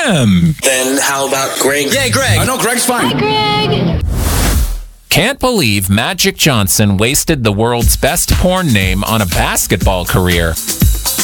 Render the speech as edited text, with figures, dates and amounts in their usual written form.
him. Then how about Greg? Yeah, Greg. I know Greg's fine. Hi, Greg. Can't believe Magic Johnson wasted the world's best porn name on a basketball career.